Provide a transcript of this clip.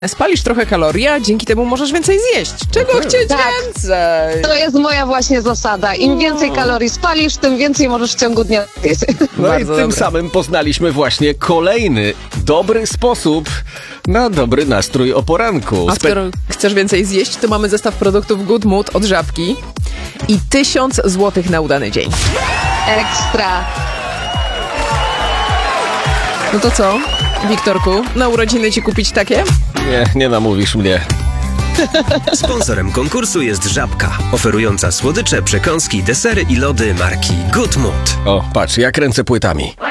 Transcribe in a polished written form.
Spalisz trochę kalorii, a dzięki temu możesz więcej zjeść. Czego chcieć więcej? To jest moja właśnie zasada. Im więcej kalorii spalisz, tym więcej możesz w ciągu dnia zjeść. No i Bardzo tym dobre. samym poznaliśmy właśnie kolejny dobry sposób na dobry nastrój o poranku. A skoro chcesz więcej zjeść, to mamy zestaw produktów Good Mood od Żabki i 1000 zł na udany dzień. Ekstra. No to co, Wiktorku, na urodziny ci kupić takie? Nie namówisz mnie. Sponsorem konkursu jest Żabka, oferująca słodycze, przekąski, desery i lody marki Good Mood. O, patrz, ja kręcę płytami.